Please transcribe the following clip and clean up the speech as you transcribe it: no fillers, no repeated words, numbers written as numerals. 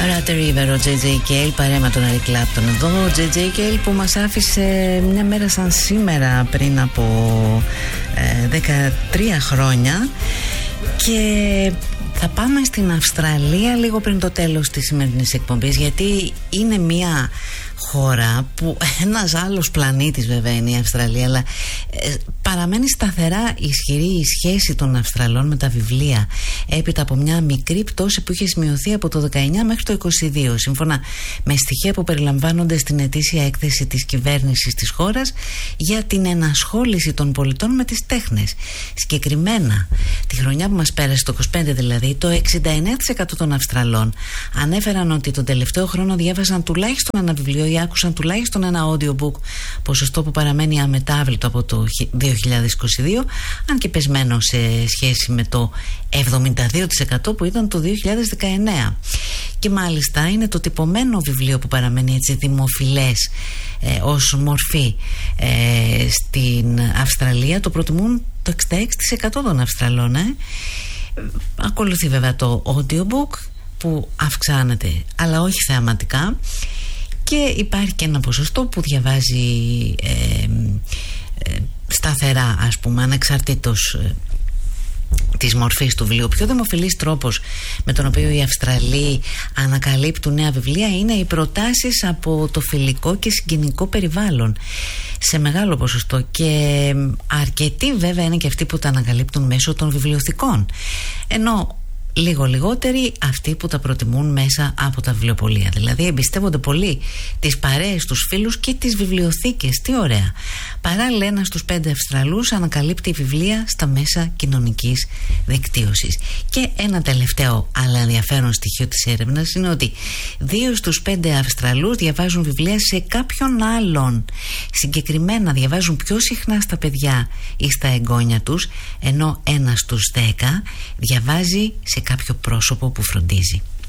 Rat River, ο J.J. Cale, παρέα με τον Eric Clapton εδώ. Ο J.J. Cale που μας άφησε μια μέρα σαν σήμερα πριν από 13 χρόνια. Και θα πάμε στην Αυστραλία λίγο πριν το τέλος της σημερινής εκπομπής, γιατί είναι μια χώρα που ένας άλλος πλανήτης βέβαια είναι η Αυστραλία, αλλά παραμένει σταθερά ισχυρή η σχέση των Αυστραλών με τα βιβλία έπειτα από μια μικρή πτώση που είχε σημειωθεί από το 19 μέχρι το 22, σύμφωνα με στοιχεία που περιλαμβάνονται στην ετήσια έκθεση της κυβέρνησης της χώρας για την ενασχόληση των πολιτών με τις τέχνες. Συγκεκριμένα τη χρονιά που μας πέρασε, το 25 δηλαδή, το 69% των Αυστραλών ανέφεραν ότι τον τελευταίο χρόνο διάβασαν τουλάχιστον ένα βιβλίο ή άκουσαν τουλάχιστον ένα audiobook, ποσοστό που παραμένει αμετάβλητο από το 2022, αν και πεσμένο σε σχέση με το 72% που ήταν το 2019. Και μάλιστα είναι το τυπωμένο βιβλίο που παραμένει έτσι δημοφιλές ως μορφή στην Αυστραλία. Το προτιμούν το 66% των Αυστραλών. Ακολουθεί βέβαια το audiobook που αυξάνεται, αλλά όχι θεαματικά. Και υπάρχει και ένα ποσοστό που διαβάζει σταθερά, ας πούμε, ανεξαρτήτως της μορφής του βιβλίου. Ο πιο δημοφιλής τρόπος με τον οποίο οι Αυστραλοί ανακαλύπτουν νέα βιβλία είναι οι προτάσεις από το φιλικό και συγγενικό περιβάλλον, σε μεγάλο ποσοστό, και αρκετοί βέβαια είναι και αυτοί που τα ανακαλύπτουν μέσω των βιβλιοθηκών, ενώ λίγο λιγότεροι αυτοί που τα προτιμούν μέσα από τα βιβλιοπωλεία. Δηλαδή εμπιστεύονται πολύ τις παρέες, τους φίλους και τις βιβλιοθήκες. Τι ωραία. Παράλληλα, ένας στους 5 Αυστραλούς ανακαλύπτει βιβλία στα μέσα κοινωνικής δικτύωσης. Και ένα τελευταίο αλλά ενδιαφέρον στοιχείο της έρευνας είναι ότι 2 στους 5 Αυστραλούς διαβάζουν βιβλία σε κάποιον άλλον. Συγκεκριμένα διαβάζουν πιο συχνά στα παιδιά ή στα εγγόνια τους, ενώ 1 στους 10 διαβάζει σε κάποιο πρόσωπο που φροντίζει.